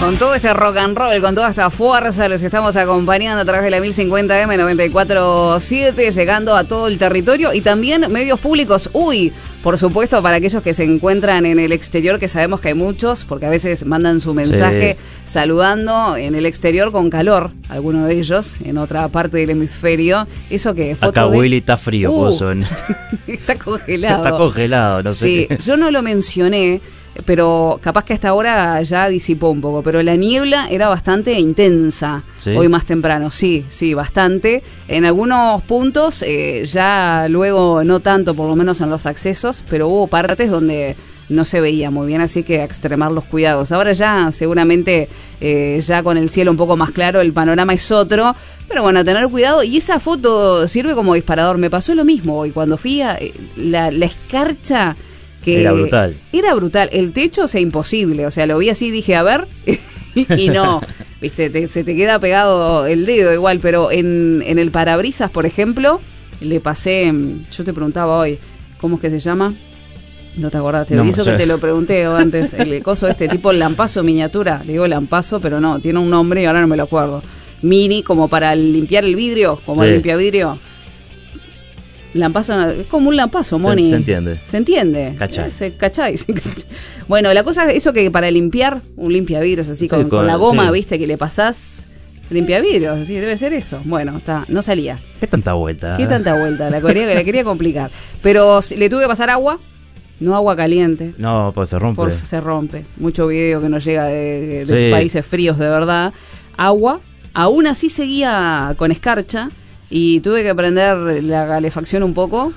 Con todo este rock and roll, con toda esta fuerza, los estamos acompañando a través de la 1050M 94.7, llegando a todo el territorio y también medios públicos. Por supuesto, para aquellos que se encuentran en el exterior, que sabemos que hay muchos, porque a veces mandan su mensaje saludando en el exterior con calor, algunos de ellos, en otra parte del hemisferio. Eso que foto acá Willy está frío, está congelado. Está congelado, no sé. Sí, yo no lo mencioné, pero capaz que hasta ahora ya disipó un poco, pero la niebla era bastante intensa, hoy más temprano, sí, bastante. En algunos puntos, ya luego no tanto, por lo menos en los accesos, pero hubo partes donde no se veía muy bien, así que a extremar los cuidados. Ahora ya seguramente, ya con el cielo un poco más claro, el panorama es otro, pero bueno, a tener cuidado. Y esa foto sirve como disparador. Me pasó lo mismo hoy, cuando fui a la escarcha, que era brutal. Era brutal. El techo, o sea, imposible. O sea, lo vi así, dije, a ver, y no. Viste, se te queda pegado el dedo igual, pero en el parabrisas, por ejemplo, le pasé, yo te preguntaba hoy, ¿cómo es que se llama? No te acordaste, no, eso que te lo pregunté antes, el coso tipo lampazo miniatura, le digo lampazo, pero no, tiene un nombre y ahora no me lo acuerdo. Mini, como para limpiar el vidrio, como el limpiavidrio. Lampazo, es como un lampazo, Moni. Se entiende. ¿Se entiende? ¿Cachai? Bueno, la cosa es eso, que para limpiar un limpiavidrios así, con la goma, viste, que le pasás limpiavidrios, así debe ser eso. Bueno, no salía. ¿Qué tanta vuelta? La quería complicar. Pero le tuve que pasar agua, no agua caliente. No, pues se rompe. Se rompe. Mucho video que nos llega de países fríos, de verdad. Agua, aún así seguía con escarcha. Y tuve que prender la calefacción un poco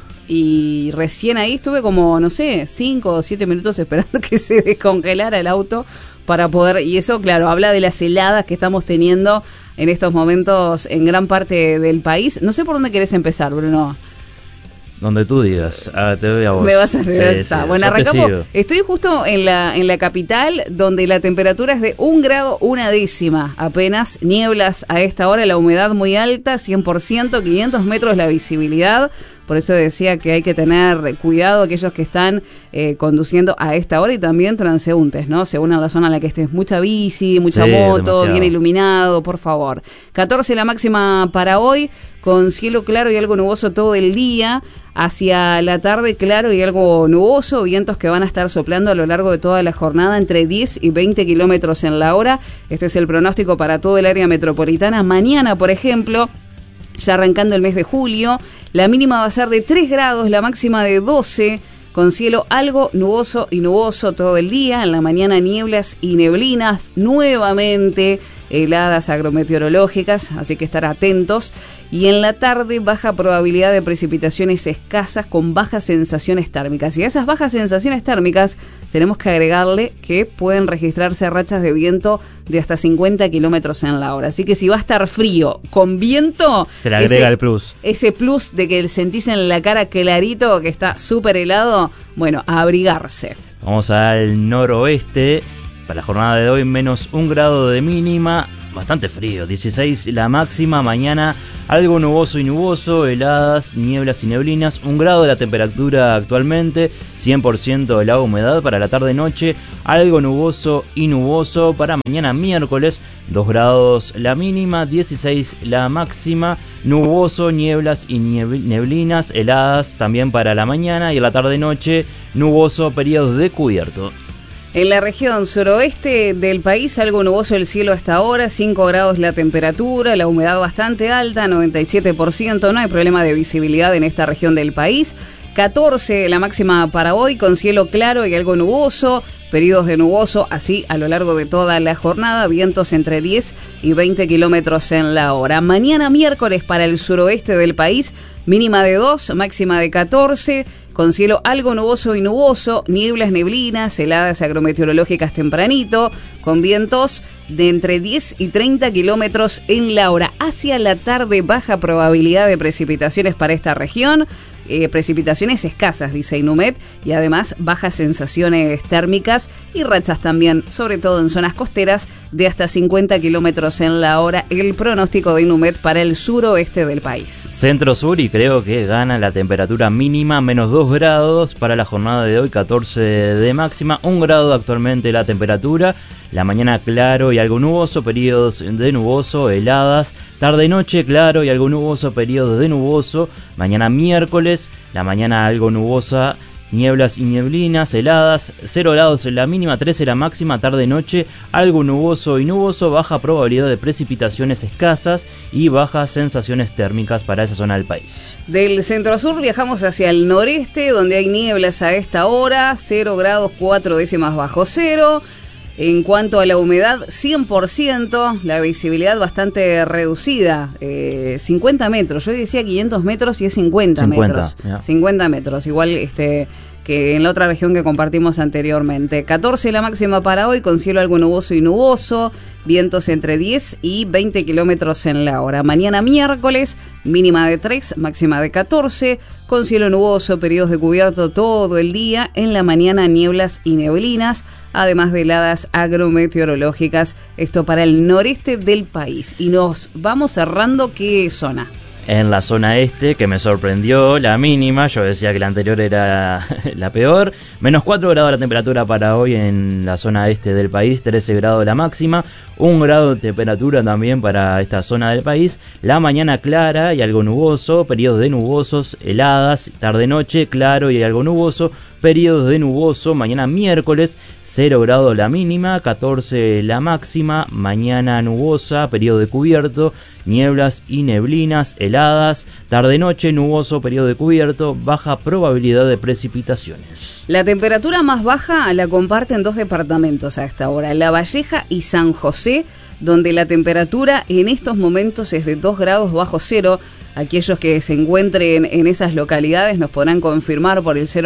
y recién ahí estuve como, no sé, 5 o 7 minutos esperando que se descongelara el auto para poder... Y eso, claro, habla de las heladas que estamos teniendo en estos momentos en gran parte del país. No sé por dónde querés empezar, Bruno. Donde tú digas, te doy a vos. Me vas a ver, está. Bueno, arrancamos. Estoy justo en la capital, donde la temperatura es de 1 grado 1 décima. Apenas nieblas a esta hora, la humedad muy alta, 100%, 500 metros la visibilidad. Por eso decía que hay que tener cuidado aquellos que están conduciendo a esta hora y también transeúntes, ¿no? Según en la zona en la que estés, mucha bici, mucha moto, demasiado. Bien iluminado, por favor. 14 la máxima para hoy, con cielo claro y algo nuboso todo el día. Hacia la tarde, claro y algo nuboso, vientos que van a estar soplando a lo largo de toda la jornada entre 10 y 20 kilómetros en la hora. Este es el pronóstico para todo el área metropolitana. Mañana, por ejemplo, ya arrancando el mes de julio, la mínima va a ser de 3 grados, la máxima de 12, con cielo algo nuboso y nuboso todo el día. En la mañana nieblas y neblinas, nuevamente heladas agrometeorológicas, así que estar atentos. Y en la tarde baja probabilidad de precipitaciones escasas con bajas sensaciones térmicas. Y a esas bajas sensaciones térmicas tenemos que agregarle que pueden registrarse rachas de viento de hasta 50 kilómetros en la hora. Así que si va a estar frío con viento, se le agrega el plus. Ese plus de que sentís en la cara clarito que está súper helado, bueno, a abrigarse. Vamos al noroeste. Para la jornada de hoy, menos 1 grado de mínima, bastante frío, 16 la máxima. Mañana algo nuboso y nuboso, heladas, nieblas y neblinas, 1 grado de la temperatura actualmente, 100% de la humedad. Para la tarde-noche, algo nuboso y nuboso. Para mañana miércoles, 2 grados la mínima, 16 la máxima, nuboso, nieblas y neblinas, heladas también para la mañana. Y a la tarde-noche, nuboso, periodos de cubierto. En la región suroeste del país, algo nuboso el cielo hasta ahora, 5 grados la temperatura, la humedad bastante alta, 97%, no hay problema de visibilidad en esta región del país. 14 la máxima para hoy, con cielo claro y algo nuboso, periodos de nuboso, así a lo largo de toda la jornada, vientos entre 10 y 20 kilómetros en la hora. Mañana miércoles para el suroeste del país, mínima de 2, máxima de 14, con cielo algo nuboso y nuboso, nieblas, neblinas, heladas agrometeorológicas tempranito, con vientos de entre 10 y 30 kilómetros en la hora. Hacia la tarde, baja probabilidad de precipitaciones para esta región, precipitaciones escasas, dice Inumet, y además bajas sensaciones térmicas y rachas también, sobre todo en zonas costeras, de hasta 50 kilómetros en la hora. El pronóstico de Inumet para el suroeste del país. Centro-sur, y creo que gana la temperatura mínima, menos 2 grados para la jornada de hoy, 14 de máxima, 1 grado actualmente la temperatura. La mañana claro y algo nuboso, periodos de nuboso, heladas. Tarde-noche claro y algo nuboso, periodos de nuboso. Mañana miércoles, la mañana algo nubosa, nieblas y neblinas, heladas. 0 grados en la mínima, 13 en la máxima. Tarde-noche algo nuboso y nuboso, baja probabilidad de precipitaciones escasas y bajas sensaciones térmicas para esa zona del país. Del centro-sur viajamos hacia el noreste, donde hay nieblas a esta hora, 0 grados 4 décimas bajo cero. En cuanto a la humedad, 100%, la visibilidad bastante reducida, 50 metros. Yo decía 500 metros y es 50 metros. Yeah. 50 metros, igual que en la otra región que compartimos anteriormente. 14 la máxima para hoy, con cielo algo nuboso y nuboso, vientos entre 10 y 20 kilómetros en la hora. Mañana miércoles, mínima de 3, máxima de 14, con cielo nuboso, periodos de cubierto todo el día. En la mañana nieblas y neblinas, además de heladas agrometeorológicas. Esto para el noreste del país. Y nos vamos cerrando, ¿qué zona? En la zona este, que me sorprendió la mínima, yo decía que la anterior era la peor, menos 4 grados la temperatura para hoy en la zona este del país, 13 grados la máxima, 1 grado de temperatura también para esta zona del país. La mañana clara y algo nuboso, periodos de nubosos, heladas, tarde-noche claro y algo nuboso, periodos de nuboso. Mañana miércoles, 0 grados la mínima, 14 la máxima. Mañana nubosa, periodo de cubierto, nieblas y neblinas, heladas. Tarde-noche nuboso, periodo de cubierto, baja probabilidad de precipitaciones. La temperatura más baja la comparten 2 departamentos a esta hora, La Valleja y San José, donde la temperatura en estos momentos es de 2 grados bajo cero. Aquellos que se encuentren en esas localidades nos podrán confirmar por el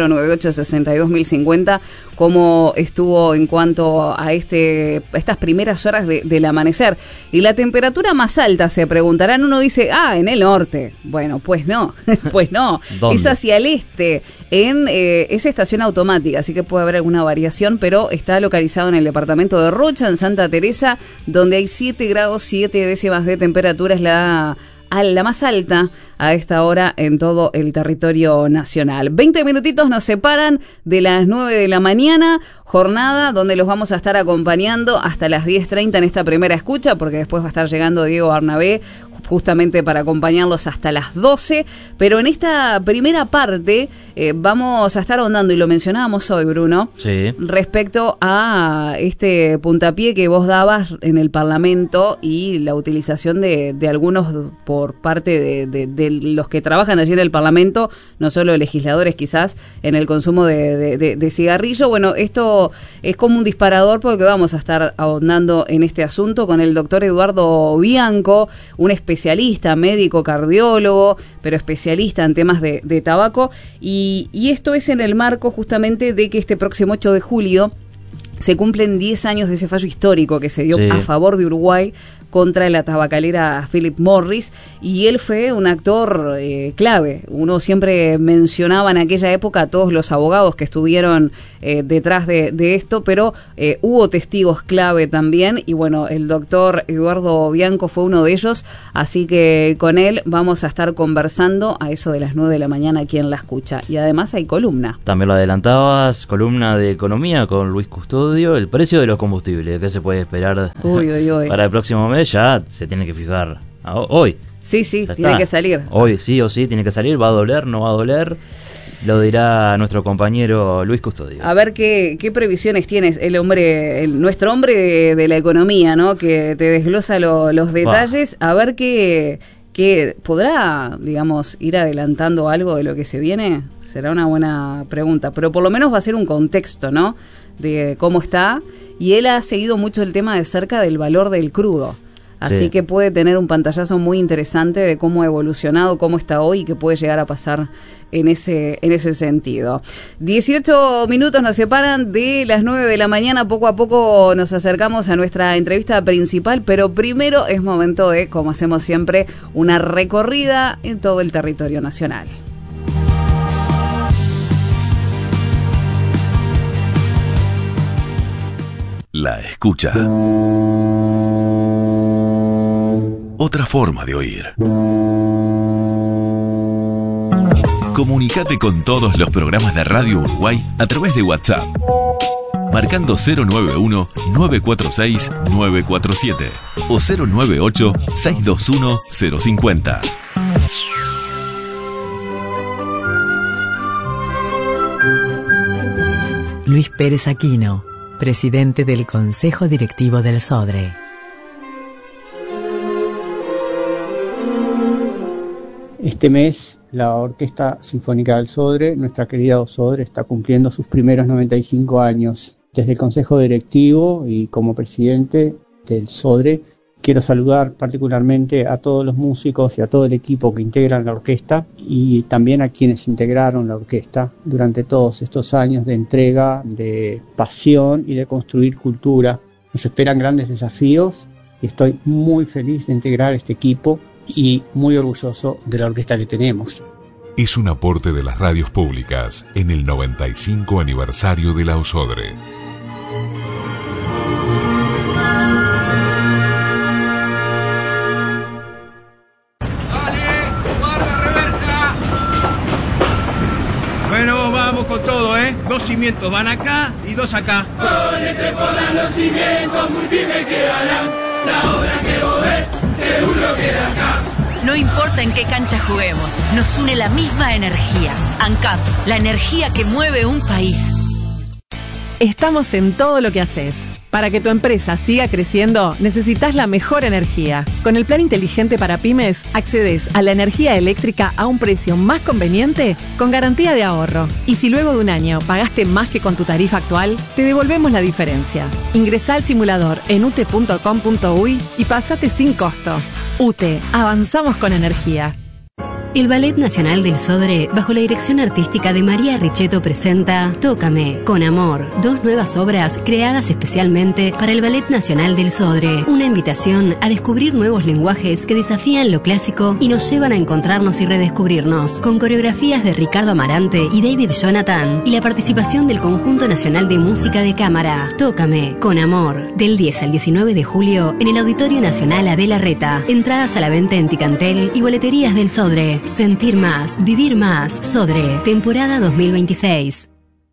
098-62050 cómo estuvo en cuanto a estas primeras horas del amanecer. Y la temperatura más alta, se preguntarán, uno dice, en el norte. Bueno, pues no, pues no. Es hacia el este, en esa estación automática, así que puede haber alguna variación, pero está localizado en el departamento de Rocha, en Santa Teresa, donde hay 7 grados 7 décimas de temperatura, es la más alta a esta hora en todo el territorio nacional. 20 minutitos nos separan de las 9 de la mañana, jornada donde los vamos a estar acompañando hasta las 10:30 en esta primera escucha, porque después va a estar llegando Diego Barnabé justamente para acompañarlos hasta las 12, pero en esta primera parte vamos a estar ahondando, y lo mencionábamos hoy, Bruno, sí, respecto a este puntapié que vos dabas en el Parlamento y la utilización de algunos por parte de los que trabajan allí en el Parlamento, no solo legisladores quizás, en el consumo de cigarrillo. Bueno, esto es como un disparador, porque vamos a estar ahondando en este asunto con el doctor Eduardo Bianco, un especialista, médico, cardiólogo, pero especialista en temas de tabaco, y esto es en el marco justamente de que este próximo 8 de julio se cumplen 10 años de ese fallo histórico que se dio a favor de Uruguay contra la tabacalera Philip Morris, y él fue un actor clave. Uno siempre mencionaba en aquella época a todos los abogados que estuvieron detrás de esto, pero hubo testigos clave también, y bueno, el doctor Eduardo Bianco fue uno de ellos, así que con él vamos a estar conversando a eso de las 9 de la mañana aquí en La Escucha, y además hay columna. También lo adelantabas, columna de economía con Luis Custodio, el precio de los combustibles, ¿qué se puede esperar para el próximo mes? Ya se tiene que fijar hoy. Sí, tiene que salir. Hoy sí o sí tiene que salir. ¿Va a doler? ¿No va a doler? Lo dirá nuestro compañero Luis Custodio. A ver qué previsiones tienes nuestro hombre de la economía, ¿no? Que te desglosa los detalles. A ver qué podrá, digamos, ir adelantando algo de lo que se viene. Será una buena pregunta, pero por lo menos va a ser un contexto, ¿no? De cómo está. Y él ha seguido mucho el tema de cerca del valor del crudo. Así que puede tener un pantallazo muy interesante de cómo ha evolucionado, cómo está hoy y qué puede llegar a pasar en ese sentido. 18 minutos nos separan de las 9 de la mañana. Poco a poco nos acercamos a nuestra entrevista principal, pero primero es momento de, como hacemos siempre, una recorrida en todo el territorio nacional. la escucha. Otra forma de oír. Comunicate con todos los programas de Radio Uruguay a través de WhatsApp. Marcando 091-946-947 o 098-621-050. Luis Pérez Aquino, presidente del Consejo Directivo del Sodre. Este mes, la Orquesta Sinfónica del Sodre, nuestra querida Sodre, está cumpliendo sus primeros 95 años. Desde el Consejo Directivo y como presidente del Sodre, quiero saludar particularmente a todos los músicos y a todo el equipo que integran la orquesta y también a quienes integraron la orquesta durante todos estos años de entrega, de pasión y de construir cultura. Nos esperan grandes desafíos y estoy muy feliz de integrar este equipo y muy orgulloso de la orquesta que tenemos. Es un aporte de las radios públicas en el 95 aniversario de la OSODRE. Bueno, vamos con todo, ¿eh? 2 cimientos van acá y 2 acá. Ponete por los cimientos muy firme que harán. La obra que vos ves, seguro que de acá. No importa en qué cancha juguemos, nos une la misma energía. ANCAP, la energía que mueve un país. Estamos en todo lo que haces. Para que tu empresa siga creciendo, necesitas la mejor energía. Con el plan inteligente para pymes, accedes a la energía eléctrica a un precio más conveniente con garantía de ahorro. Y si luego de un año pagaste más que con tu tarifa actual, te devolvemos la diferencia. Ingresá al simulador en ute.com.uy y pasate sin costo. UTE, avanzamos con energía. El Ballet Nacional del Sodre, bajo la dirección artística de María Richetto, presenta Tócame, con amor, 2 nuevas obras creadas especialmente para el Ballet Nacional del Sodre. Una invitación a descubrir nuevos lenguajes que desafían lo clásico y nos llevan a encontrarnos y redescubrirnos, con coreografías de Ricardo Amarante y David Jonathan, y la participación del Conjunto Nacional de Música de Cámara. Tócame, con amor, del 10 al 19 de julio en el Auditorio Nacional Adela Reta. Entradas a la venta en Ticantel y boleterías del Sodre. Sentir más, vivir más. Sodre, temporada 2026.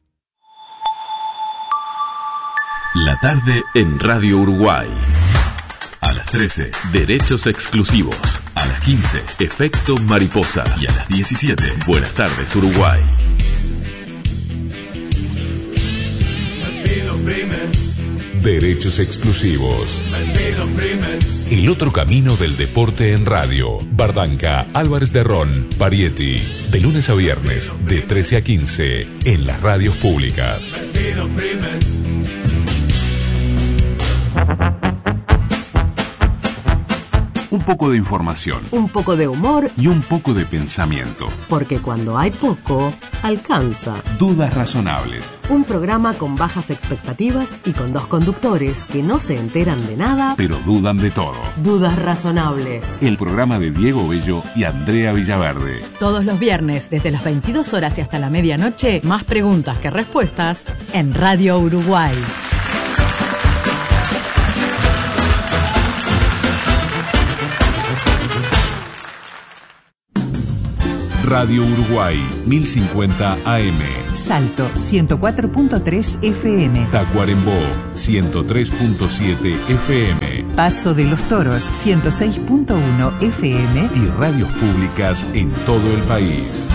La tarde en Radio Uruguay. A las 13, Derechos Exclusivos. A las 15, Efecto Mariposa. Y a las 17, Buenas tardes Uruguay. Derechos Exclusivos. El otro camino del deporte en radio. Bardanca, Álvarez de Ron, Parietti. De lunes a viernes, de 13 a 15, en las radios públicas. Un poco de información. Un poco de humor. Y un poco de pensamiento. Porque cuando hay poco, alcanza. Dudas razonables. Un programa con bajas expectativas y con 2 conductores que no se enteran de nada, pero dudan de todo. Dudas razonables. El programa de Diego Bello y Andrea Villaverde. Todos los viernes, desde las 22 horas y hasta la medianoche, más preguntas que respuestas en Radio Uruguay. Radio Uruguay, 1050 AM. Salto, 104.3 FM. Tacuarembó, 103.7 FM. Paso de los Toros, 106.1 FM. Y radios públicas en todo el país.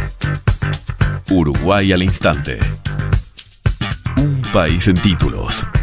Uruguay al instante. Un país en títulos.